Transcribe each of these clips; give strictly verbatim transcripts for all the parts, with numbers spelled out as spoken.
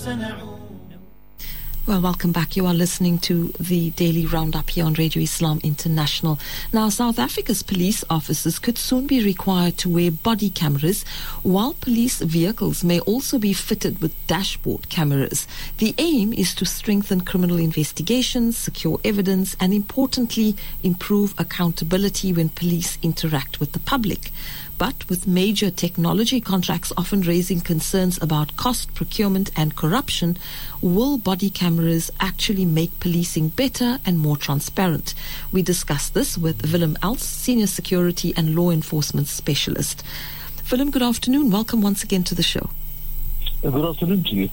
Well, welcome back. You are listening to the Daily Roundup here on Radio Islam International. Now, South Africa's police officers could soon be required to wear body cameras, while police vehicles may also be fitted with dashboard cameras. The aim is to strengthen criminal investigations, secure evidence, and importantly, improve accountability when police interact with the public. But with major technology contracts often raising concerns about cost, procurement and corruption, will body cameras actually make policing better and more transparent? We discussed this with Willem Els, Senior Security and Law Enforcement Specialist. Willem, good afternoon. Welcome once again to the show. Good afternoon to you.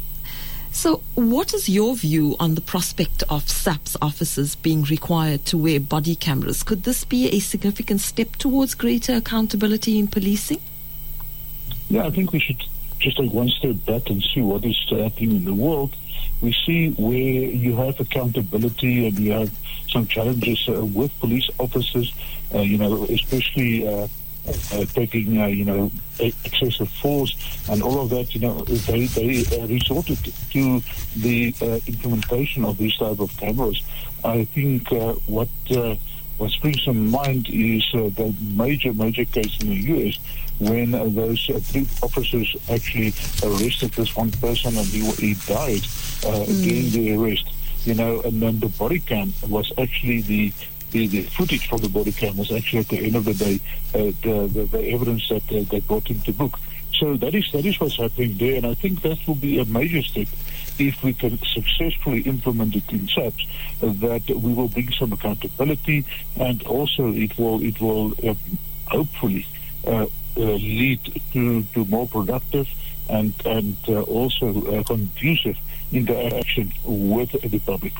So, what is your view on the prospect of SAPS officers being required to wear body cameras? Could this be a significant step towards greater accountability in policing? Yeah, I think we should just take one step back and see what is happening in the world. We see where you have accountability and you have some challenges uh, with police officers, uh, you know, especially uh, uh, taking, uh, you know, excessive force and all of that. You know, they, they uh, resorted to the uh, implementation of these type of cameras. I think uh, what uh, what springs to mind is uh, the major, major case in the U S when uh, those uh, three officers actually arrested this one person and he, he died uh, mm. during the arrest. You know, and then the body cam was actually the The, the footage from the body cam was actually at the end of the day uh, the, the, the evidence that uh, they brought into book. So that is that is what's happening there, and I think that will be a major step if we can successfully implement it in SAPS. Uh, that we will bring some accountability, and also it will it will uh, hopefully uh, uh, lead to to more productive and and uh, also uh, conducive interaction with the public.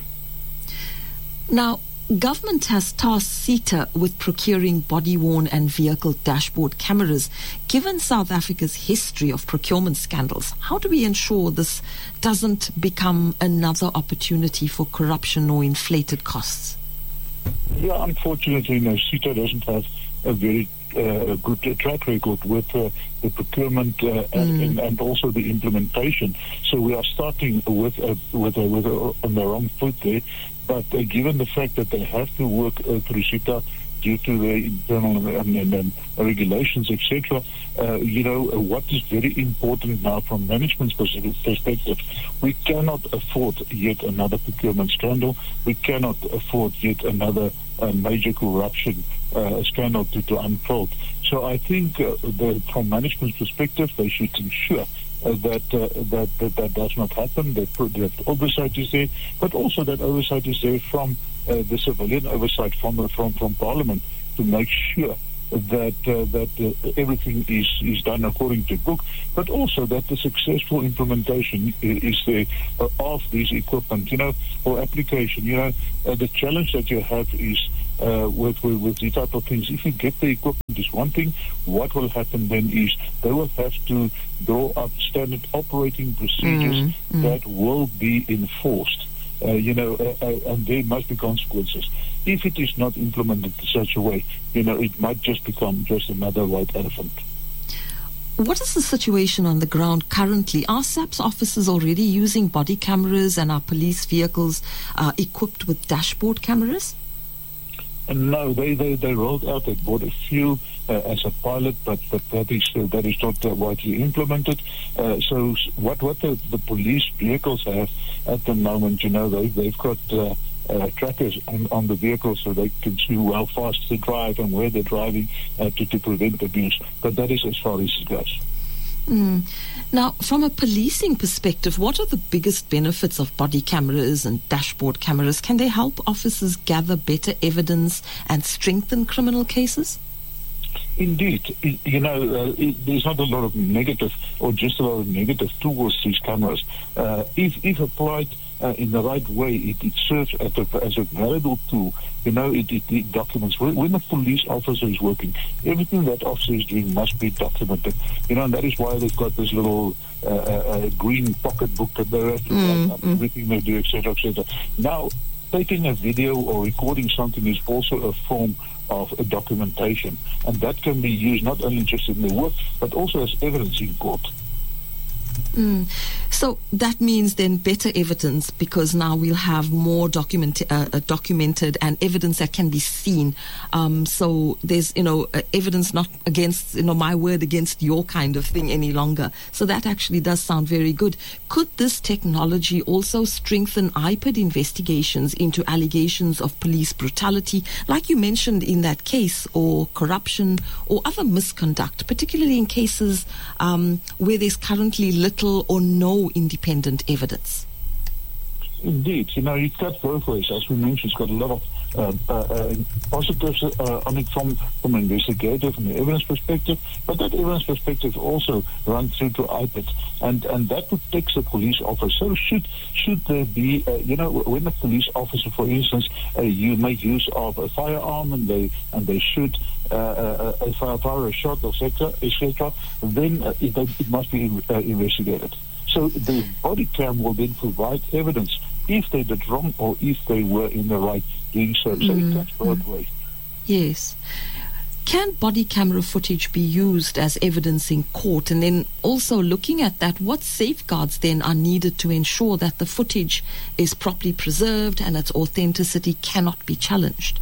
Now, government has tasked SETA with procuring body-worn and vehicle dashboard cameras. Given South Africa's history of procurement scandals, how do we ensure this doesn't become another opportunity for corruption or inflated costs? Yeah, unfortunately, no, SETA doesn't have a very uh, good uh, track record with uh, the procurement uh, and, mm. and, and also the implementation. So we are starting with a, with a, with a, on the wrong foot there. But uh, given the fact that they have to work uh, through SETA due to the internal and, and, and regulations, et cetera, uh, you know, uh, what is very important now from management's perspective, we cannot afford yet another procurement scandal. We cannot afford yet another uh, major corruption uh, scandal to, to unfold. So I think uh, the, from management's perspective, they should ensure Uh, that, uh, that that that does not happen, that, that oversight is there, but also that oversight is there from uh, the civilian oversight from from from Parliament to make sure that uh, that uh, everything is is done according to book, but also that the successful implementation is there uh, of these equipment, you know, or application. You know, uh, the challenge that you have is Uh, with, with with these type of things. If you get the equipment is one thing, what will happen then is they will have to draw up standard operating procedures mm, mm. that will be enforced. Uh, you know, uh, uh, and there must be consequences. If it is not implemented in such a way, you know, it might just become just another white elephant. What is the situation on the ground currently? Are SAPS officers already using body cameras, and are police vehicles uh, equipped with dashboard cameras? No, they, they, they rolled out. They bought a few uh, as a pilot, but, but that is uh, that is not uh, widely implemented. Uh, so what what the, the police vehicles have at the moment, you know, they they've got uh, uh, trackers on, on the vehicles so they can see how fast they drive and where they're driving uh, to to prevent abuse. But that is as far as it goes. Mm. Now, from a policing perspective, what are the biggest benefits of body cameras and dashboard cameras? Can they help officers gather better evidence and strengthen criminal cases? Indeed. You know, uh, it, there's not a lot of negative or just a lot of negative towards these cameras. Uh, if, if applied uh, in the right way, it, it serves as a, as a valuable tool. You know, it, it, it documents. When, when a police officer is working, everything that officer is doing must be documented. You know, and that is why they've got this little uh, uh, green pocket book that they have to write up mm-hmm. everything they do, et cetera, et cetera. Now, taking a video or recording something is also a form of a documentation, and that can be used not only just in the work, but also as evidence in court. Mm. So that means then better evidence, because now we'll have more document, uh, documented and evidence that can be seen. Um, so there's, you know, uh, evidence not against, you know, my word against your kind of thing any longer. So that actually does sound very good. Could this technology also strengthen I P I D investigations into allegations of police brutality, like you mentioned in that case, or corruption or other misconduct, particularly in cases um, where there's currently little or no independent evidence? Indeed, you know, it cuts both ways. As we mentioned, it's got a lot of uh, uh, uh, positives uh, on it from from an investigative and the evidence perspective, but that evidence perspective also runs through to I P I D, and and that protects the police officer. So should should there be, uh, you know, when a police officer, for instance, uh, you make use of a firearm and they and they shoot uh, a, a firepower, a shot, et cetera, et cetera, then uh, it, it must be uh, investigated. So the body cam will then provide evidence if they did wrong or if they were in the right doing so. So mm. it cuts both ways. Yes. Can body camera footage be used as evidence in court? And then also looking at that, what safeguards then are needed to ensure that the footage is properly preserved and its authenticity cannot be challenged?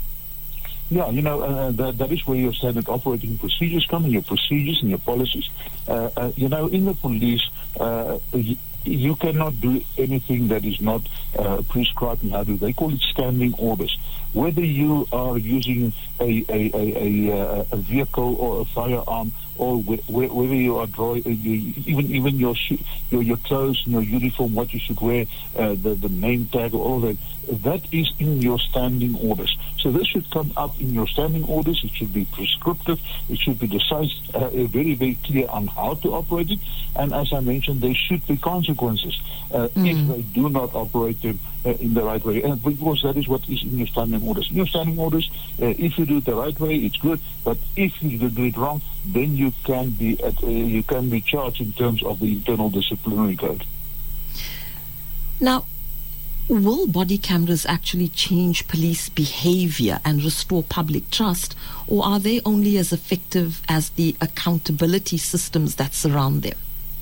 Yeah, you know, uh, that, that is where your standard operating procedures come in, your procedures and your policies. Uh, uh, you know, in the police, uh, you, you cannot do anything that is not uh, prescribed in how to. They call it standing orders. Whether you are using a a, a, a, a vehicle or a firearm, or wh- whether you are drawing, uh, even even your, sh- your your clothes and your uniform, what you should wear, uh, the the name tag, all that, that is in your standing orders. So this should come up in your standing orders. It should be prescriptive. It should be decisive, uh, very very clear on how to operate it. And as I mentioned, there should be consequences uh, mm. if they do not operate them uh, in the right way. And because that is what is in your standing orders. In your standing orders, uh, if you do it the right way, it's good. But if you do it wrong, then you can be at, uh, you can be charged in terms of the internal disciplinary code. Now, will body cameras actually change police behavior and restore public trust, or are they only as effective as the accountability systems that surround them?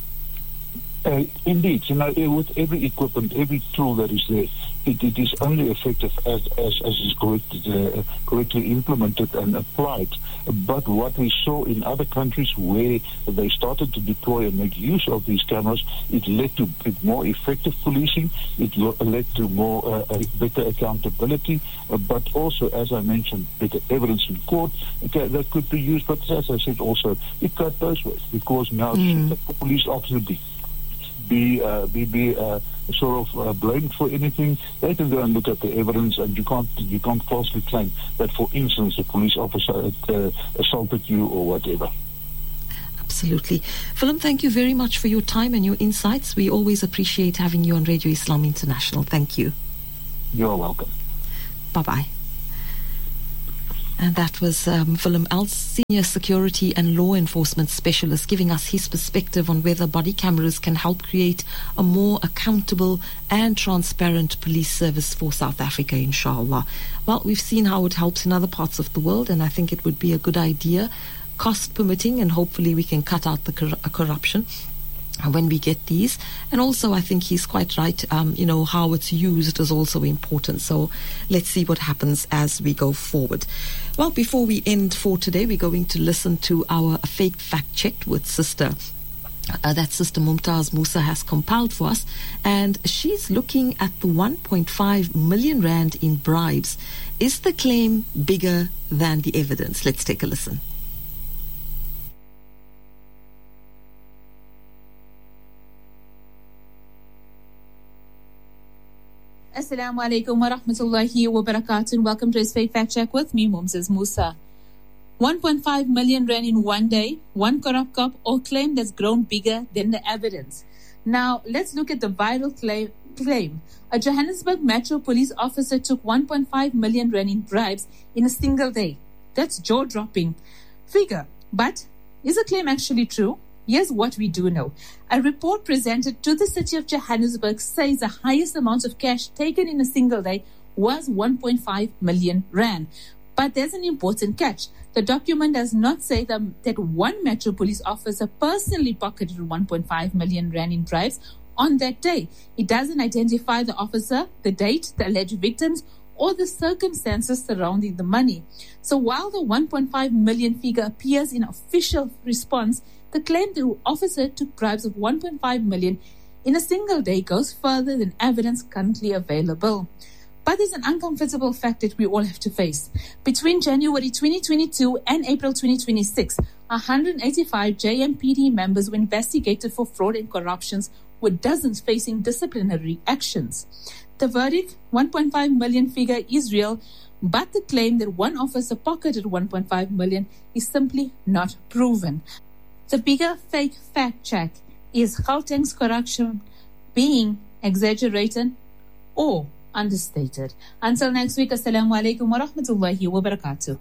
Uh, indeed, you know, with every equipment, every tool that is there, it, it is only effective as as, as is correct, uh, correctly implemented and applied. But what we saw in other countries where they started to deploy and make use of these cameras, it led to more effective policing. It led to more uh, better accountability, uh, but also, as I mentioned, better evidence in court okay, that could be used. But as I said, also it cut both ways, because now mm. the police officer be be uh, be, be uh, sort of uh, blamed for anything. They can go and look at the evidence, and you can't you can't falsely claim that, for instance, a police officer uh, assaulted you or whatever. Absolutely. Willem, thank you very much for your time and your insights. We always appreciate having you on Radio Islam International. Thank you. You're welcome. Bye-bye. And that was um, Willem Els, Senior Security and Law Enforcement Specialist, giving us his perspective on whether body cameras can help create a more accountable and transparent police service for South Africa, inshallah. Well, we've seen how it helps in other parts of the world, and I think it would be a good idea, cost permitting, and hopefully we can cut out the cor- corruption when we get these. And also, I think he's quite right, um, you know, how it's used is also important. So let's see what happens as we go forward. Well, before we end for today, we're going to listen to our Fake Fact Check with Sister uh, that Sister Mumtaz Musa has compiled for us, and she's looking at the one point five million rand in bribes. Is the claim bigger than the evidence? Let's take a listen. Assalamu alaikum wa rahmatullahi wa barakatuh. Welcome to his Fake Fact Check with me, Mumtaz Musa. one point five million rand in one day, one corrupt cop, or claim that's grown bigger than the evidence. Now, let's look at the viral claim. claim. A Johannesburg Metro police officer took one point five million rand in bribes in a single day. That's jaw-dropping figure. But is the claim actually true? Here's what we do know. A report presented to the city of Johannesburg says the highest amount of cash taken in a single day was one point five million rand. But there's an important catch. The document does not say that, that one Metro Police officer personally pocketed one point five million rand in bribes on that day. It doesn't identify the officer, the date, the alleged victims, or the circumstances surrounding the money. So while the one point five million figure appears in official response, the claim the officer took bribes of one point five million in a single day goes further than evidence currently available. But there's an uncomfortable fact that we all have to face. Between January twenty twenty-two and April twenty twenty-six, one hundred eighty-five J M P D members were investigated for fraud and corruptions, with dozens facing disciplinary actions. The verdict, one point five million figure, is real, but the claim that one officer pocketed one point five million is simply not proven. The bigger fake fact check is Gauteng's corruption being exaggerated or understated. Until next week, Assalamu alaikum wa rahmatullahi wa barakatuh.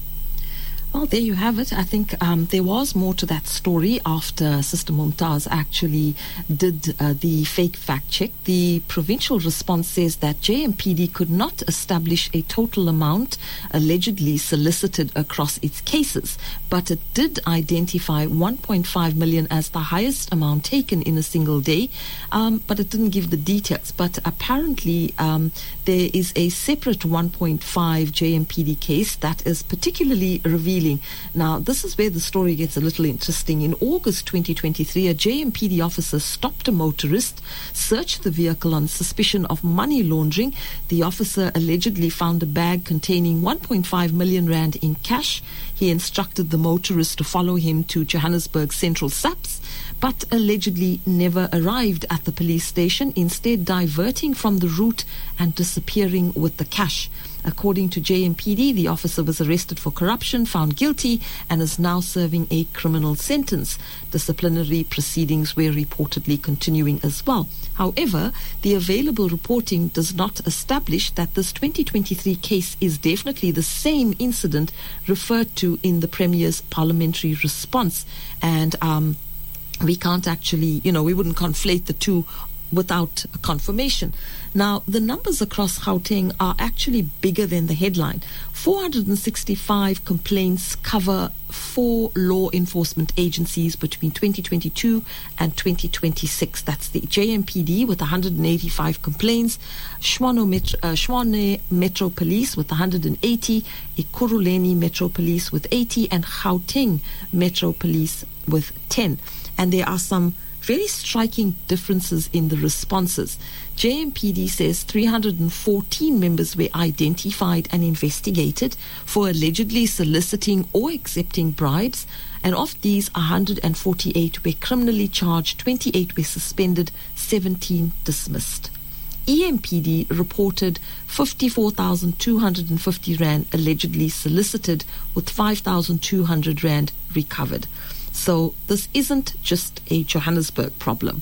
Well, there you have it. I think um, there was more to that story after Sister Mumtaz actually did uh, the fake fact check. The provincial response says that J M P D could not establish a total amount allegedly solicited across its cases, but it did identify one point five million as the highest amount taken in a single day, um, but it didn't give the details. But apparently um, there is a separate one point five J M P D case that is particularly revealing. Now, this is where the story gets a little interesting. In August twenty twenty-three, a J M P D officer stopped a motorist, searched the vehicle on suspicion of money laundering. The officer allegedly found a bag containing one point five million rand in cash. He instructed the motorist to follow him to Johannesburg Central S A P S, but allegedly never arrived at the police station, instead diverting from the route and disappearing with the cash. According to J M P D, the officer was arrested for corruption, found guilty, and is now serving a criminal sentence. Disciplinary proceedings were reportedly continuing as well. However, the available reporting does not establish that this twenty twenty-three case is definitely the same incident referred to in the Premier's parliamentary response. And um, we can't actually, you know, we wouldn't conflate the two without a confirmation. Now, the numbers across Gauteng are actually bigger than the headline. four hundred sixty-five complaints cover four law enforcement agencies between twenty twenty-two and twenty twenty-six. That's the J M P D with one hundred eighty-five complaints, Tshwane Metro, uh, Tshwane Metro Police with one hundred eighty, Ekurhuleni Metro Police with eighty, and Gauteng Metro Police with ten. And there are some very striking differences in the responses. J M P D says three hundred fourteen members were identified and investigated for allegedly soliciting or accepting bribes, and of these, one hundred forty-eight were criminally charged, twenty-eight were suspended, seventeen dismissed. E M P D reported fifty-four thousand two hundred fifty rand allegedly solicited, with five thousand two hundred rand recovered. So this isn't just a Johannesburg problem.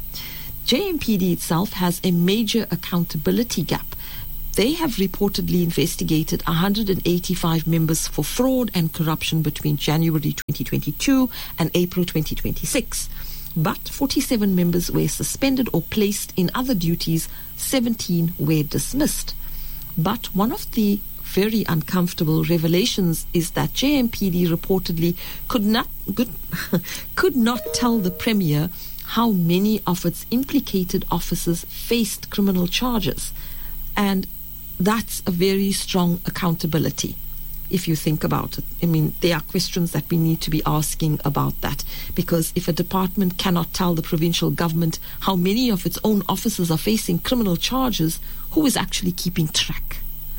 J M P D itself has a major accountability gap. They have reportedly investigated one hundred eighty-five members for fraud and corruption between January twenty twenty-two and April twenty twenty-six. But forty-seven members were suspended or placed in other duties, seventeen were dismissed. But one of the very uncomfortable revelations is that J M P D reportedly could not could, could not tell the Premier how many of its implicated officers faced criminal charges. And that's a very strong accountability, if you think about it. I mean, there are questions that we need to be asking about that, because if a department cannot tell the provincial government how many of its own officers are facing criminal charges, who is actually keeping track?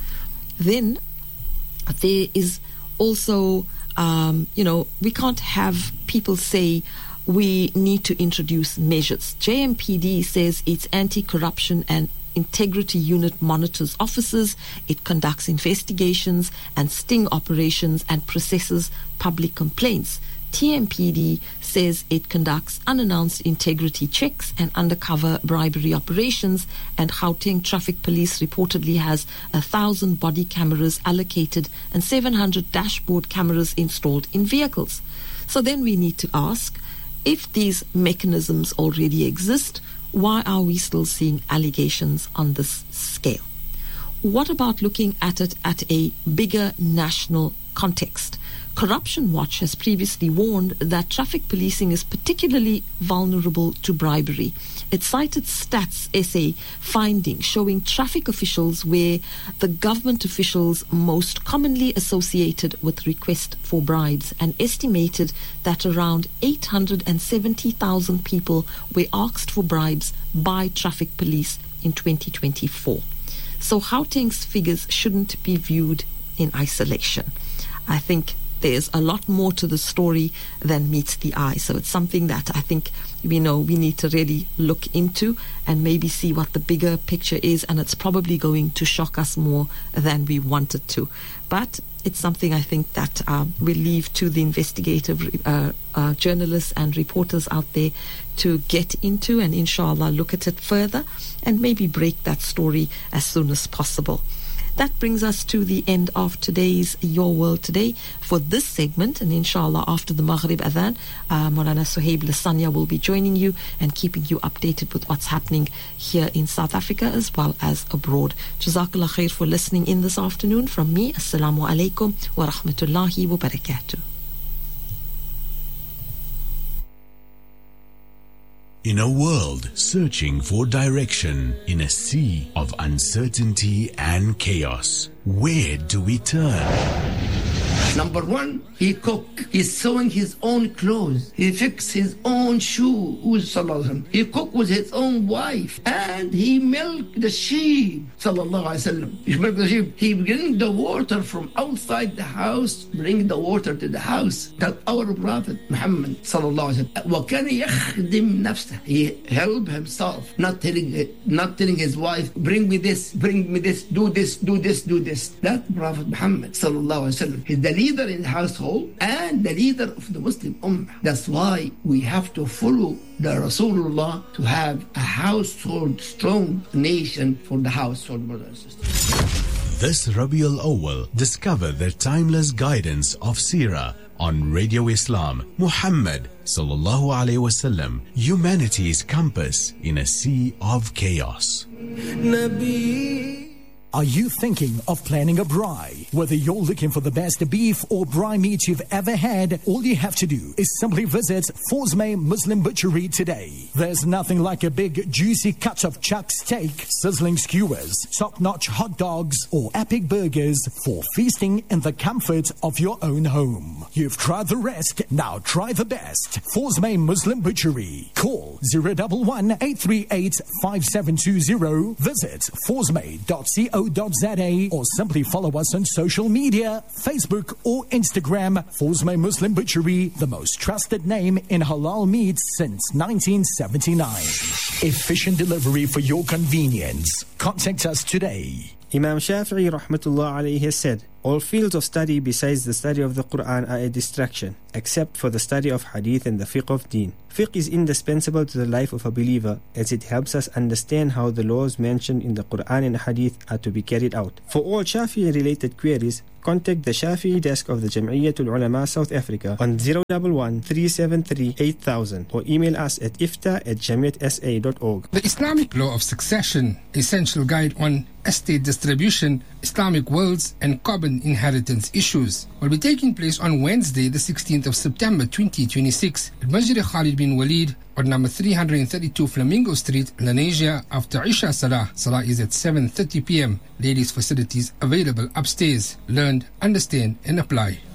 Then there is also, um, you know, we can't have people say we need to introduce measures. J M P D says its anti-corruption and integrity unit monitors officers, it conducts investigations and sting operations, and processes public complaints. T M P D says it conducts unannounced integrity checks and undercover bribery operations, and Gauteng Traffic Police reportedly has a thousand body cameras allocated and seven hundred dashboard cameras installed in vehicles. So then we need to ask, if these mechanisms already exist, why are we still seeing allegations on this scale? what about looking at it at a bigger national context? Corruption Watch has previously warned that traffic policing is particularly vulnerable to bribery. It cited Stats S A findings showing traffic officials were the government officials most commonly associated with request for bribes, and estimated that around eight hundred seventy thousand people were asked for bribes by traffic police in twenty twenty-four. So Gauteng's figures shouldn't be viewed in isolation. I think there's a lot more to the story than meets the eye. So it's something that I think we know we need to really look into and maybe see what the bigger picture is, and it's probably going to shock us more than we wanted to. But it's something I think that uh, we'll leave to the investigative uh, uh, journalists and reporters out there to get into, and inshallah look at it further and maybe break that story as soon as possible. That brings us to the end of today's Your World Today for this segment, and inshallah after the Maghrib Adhan, uh, Maulana Suhaib Lasanya will be joining you and keeping you updated with what's happening here in South Africa as well as abroad. Jazakallah khair for listening in this afternoon. From me, Assalamu alaikum wa rahmatullahi wa barakatuh. In a world searching for direction, in a sea of uncertainty and chaos, where do we turn? Number one, he cook. He's sewing his own clothes. He fix his own shoe. He cook with his own wife. And he milk the sheep. Sallallahu Alaihi Wasallam. He milk the sheep. He bring the water from outside the house, bring the water to the house. That our Prophet Muhammad Sallallahu Alaihi Wasallam. وَكَانَ يَخْدِمْ نَفْسَهُ. He help himself, not telling, not telling his wife, bring me this, bring me this, do this, do this, do this. That Prophet Muhammad Sallallahu Alaihi Wasallam. He's the leader in the household and the leader of the Muslim Ummah. That's why we have to follow the Rasulullah to have a household strong nation for the household, brothers and sisters. This Rabiul Awwal, discover the timeless guidance of Seerah on Radio Islam. Muhammad Sallallahu Alaihi Wasallam, humanity's compass in a sea of chaos. Nabi. Are you thinking of planning a braai? Whether you're looking for the best beef or braai meat you've ever had, all you have to do is simply visit Forsmay Muslim Butchery today. There's nothing like a big juicy cut of chuck steak, sizzling skewers, top-notch hot dogs or epic burgers for feasting in the comfort of your own home. You've tried the rest, now try the best. Forsmay Muslim Butchery. Call zero one one, eight three eight, five seven two zero. Visit forsmay dot co dot za or simply follow us on social media, Facebook or Instagram. Forsmay Muslim Butchery, the most trusted name in halal meat since nineteen seventy-nine. Efficient delivery for your convenience. Contact us today. Imam Shafi'i rahmatullah alayhi has said, all fields of study besides the study of the Quran are a distraction, except for the study of hadith and the fiqh of deen. Fiqh is indispensable to the life of a believer as it helps us understand how the laws mentioned in the Quran and hadith are to be carried out. For all Shafi'i related queries, contact the Shafi'i desk of the Jam'iyyatul Ulama South Africa on zero one one, three seven three, eight thousand or email us at ifta at jamiyat s a dot org. The Islamic Law of Succession, Essential Guide on Estate Distribution, Islamic Wills and Carbon Inheritance Issues, will be taking place on Wednesday, the sixteenth of September twenty twenty-six at Masjid Khalid bin Walid on number three thirty-two Flamingo Street, Lenasia, after Isha Salah. Salah is at seven thirty p.m. Ladies' facilities available upstairs. Learn, understand and apply.